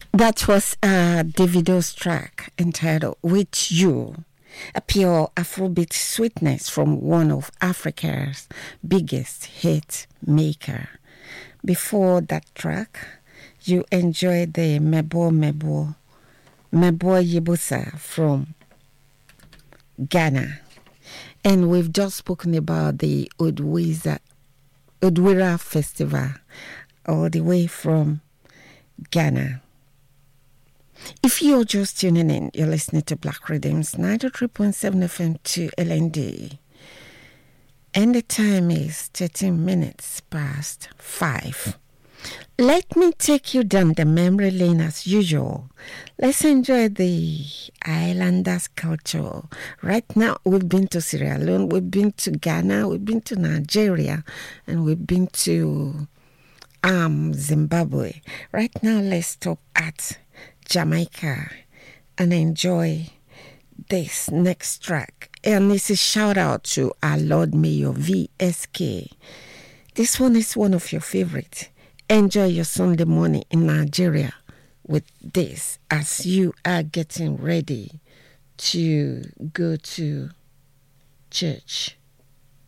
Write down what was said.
That was Davido's track entitled With You, a pure Afrobeat sweetness from one of Africa's biggest hit maker. Before that track, you enjoyed the Mebo Yibusa from Ghana. And we've just spoken about the Odwira Festival, all the way from Ghana. If you're just tuning in, you're listening to Black Rhythms 93.7 FM to LND. And the time is 13 minutes past 5. Let me take you down the memory lane as usual. Let's enjoy the Islanders culture. Right now, we've been to Sierra Leone, we've been to Ghana, we've been to Nigeria, and we've been to Zimbabwe. Right now, let's stop at Jamaica and enjoy this next track. And this is shout out to our Lord Mayor VSK. This one is one of your favorites. Enjoy your Sunday morning in Nigeria with this as you are getting ready to go to church.